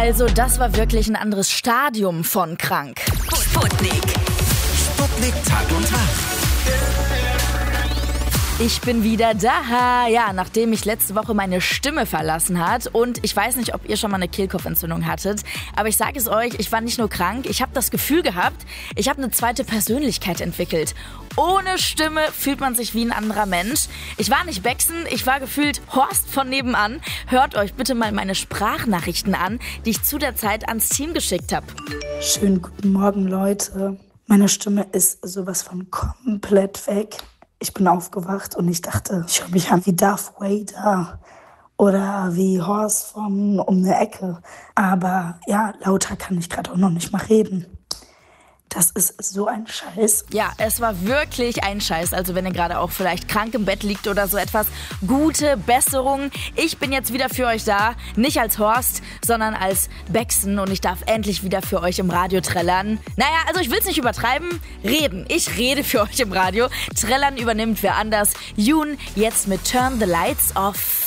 Also das war wirklich ein anderes Stadium von krank. Sputnik. Sputnik Tag und Tag. Ich bin wieder da. Ja, nachdem mich letzte Woche meine Stimme verlassen hat. Und ich weiß nicht, ob ihr schon mal eine Kehlkopfentzündung hattet. Aber ich sage es euch, ich war nicht nur krank. Ich habe das Gefühl gehabt, ich habe eine zweite Persönlichkeit entwickelt. Ohne Stimme fühlt man sich wie ein anderer Mensch. Ich war nicht Bexen, ich war gefühlt Horst von nebenan. Hört euch bitte mal meine Sprachnachrichten an, die ich zu der Zeit ans Team geschickt habe. Schönen guten Morgen, Leute. Meine Stimme ist sowas von komplett weg. Ich bin aufgewacht und ich dachte, ich höre mich an wie Darth Vader oder wie Horst von um eine Ecke. Aber ja, lauter kann ich gerade auch noch nicht mal reden. Das ist so ein Scheiß. Ja, es war wirklich ein Scheiß. Also wenn ihr gerade auch vielleicht krank im Bett liegt oder so etwas, gute Besserung. Ich bin jetzt wieder für euch da. Nicht als Horst, sondern als Bexen. Und ich darf endlich wieder für euch im Radio trällern. Naja, also ich will es nicht übertreiben. Reden. Ich rede für euch im Radio. Trällern übernimmt wer anders. Yoon jetzt mit Turn the Lights Off.